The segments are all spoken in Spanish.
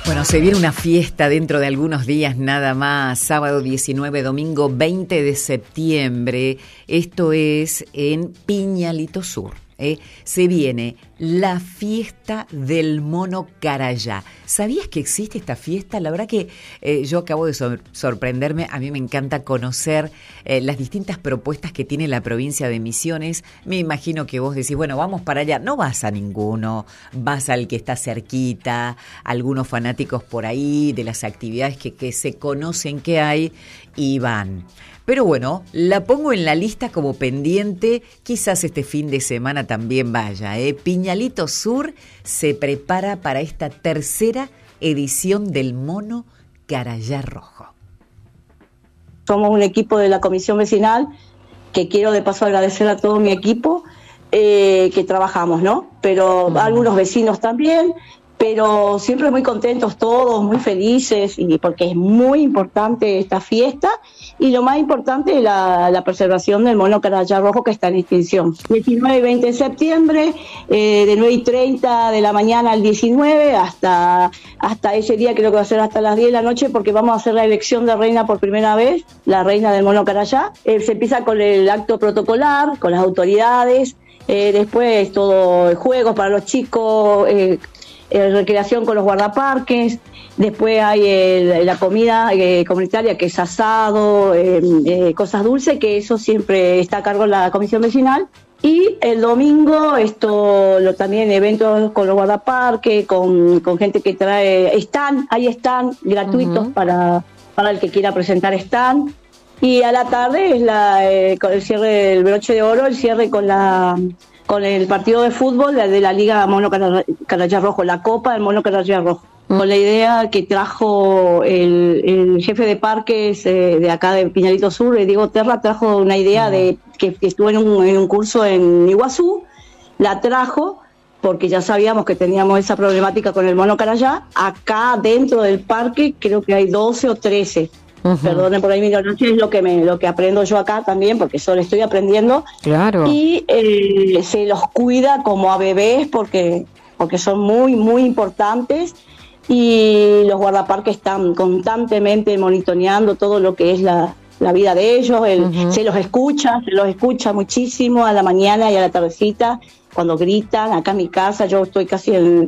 Bueno, se viene una fiesta dentro de algunos días nada más, sábado 19, domingo 20 de septiembre. Esto es en Piñalito Sur. Se viene la fiesta del mono Carayá. ¿Sabías que existe esta fiesta? La verdad que yo acabo de sorprenderme. A mí me encanta conocer las distintas propuestas que tiene la provincia de Misiones. Me imagino que vos decís, bueno, vamos para allá. No vas a ninguno, vas al que está cerquita, algunos fanáticos por ahí de las actividades que se conocen que hay y van. Pero bueno, la pongo en la lista como pendiente, quizás este fin de semana también vaya. Piñalito Sur se prepara para esta tercera edición del Mono Carayá Rojo. Somos un equipo de la comisión vecinal que quiero de paso agradecer a todo mi equipo que trabajamos, ¿no? Pero algunos vecinos también, pero siempre muy contentos todos, muy felices, y porque es muy importante esta fiesta. Y lo más importante es la preservación del mono Carayá Rojo, que está en extinción. 19 y 20 de septiembre, de 9:30 de la mañana al 19, hasta ese día creo que va a ser hasta las 10 de la noche, porque vamos a hacer la elección de reina por primera vez, la reina del mono Carayá. Se empieza con el acto protocolar, con las autoridades, después todo juegos para los chicos, recreación con los guardaparques. Después hay la comida comunitaria, que es asado, cosas dulces, que eso siempre está a cargo de la comisión vecinal. Y el domingo también eventos con los guardaparques, con gente que trae hay stand gratuitos para el que quiera presentar stand. Y a la tarde es con el cierre del broche de oro, el cierre con el partido de fútbol de la Liga Mono Carayá Rojo, la Copa del Mono Carayá Rojo, con la idea que trajo el jefe de parques de acá de Piñalito Sur, Diego Terra, trajo una idea de que estuvo en un curso en Iguazú, la trajo porque ya sabíamos que teníamos esa problemática con el mono Carayá. Acá dentro del parque creo que hay 12 o 13. Perdonen por ahí mi ignorancia, es lo que aprendo yo acá también, porque solo estoy aprendiendo. Claro. Y se los cuida como a bebés porque son muy, muy importantes, y los guardaparques están constantemente monitoreando todo lo que es la vida de ellos. Se los escucha muchísimo a la mañana y a la tardecita cuando gritan. Acá en mi casa yo estoy casi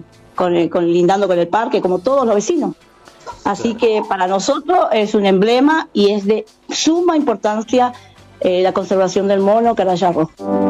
lindando con el parque, como todos los vecinos. Así que para nosotros es un emblema y es de suma importancia la conservación del mono Carayá Rojo.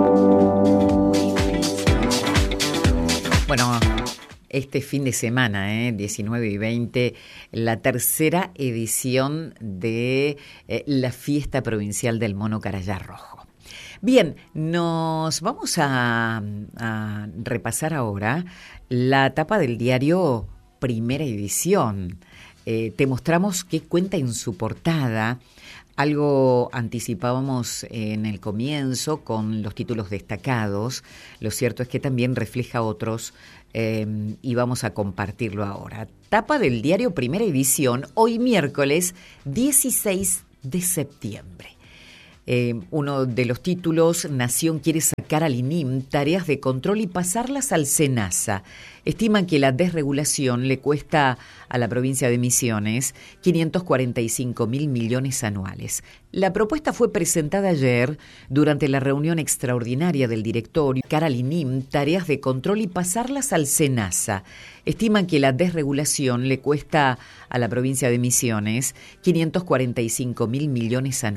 Bueno, este fin de semana, 19 y 20, la tercera edición de la fiesta provincial del mono Carayá Rojo. Bien, nos vamos a repasar ahora la tapa del diario Primera Edición. Te mostramos qué cuenta en su portada. Algo anticipábamos en el comienzo con los títulos destacados. Lo cierto es que también refleja otros y vamos a compartirlo ahora. Tapa del diario Primera Edición, hoy miércoles 16 de septiembre. Uno de los títulos: Nación quiere sacar al INIM tareas de control y pasarlas al SENASA. Estiman que la desregulación le cuesta a la provincia de Misiones 545.000 millones anuales. La propuesta fue presentada ayer durante la reunión extraordinaria del directorio. Sacar al INIM tareas de control y pasarlas al SENASA. Estiman que la desregulación le cuesta a la provincia de Misiones 545.000 millones anuales.